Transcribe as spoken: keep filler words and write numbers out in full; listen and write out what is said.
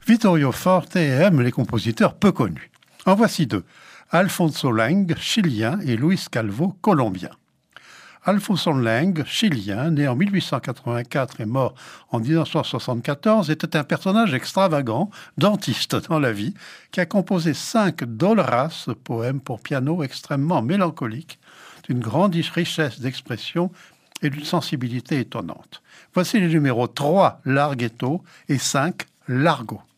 Vittorio Forte aime les compositeurs peu connus. En voici deux. Alfonso Leng, chilien, et Luis Calvo, colombien. Alfonso Leng, chilien, né en mille huit cent quatre-vingt-quatre et mort en mille neuf cent soixante-quatorze, était un personnage extravagant, dentiste dans la vie, qui a composé cinq dolorás, poèmes pour piano extrêmement mélancoliques, d'une grande richesse d'expression et d'une sensibilité étonnante. Voici les numéros trois, Larghetto, et cinq, Largo.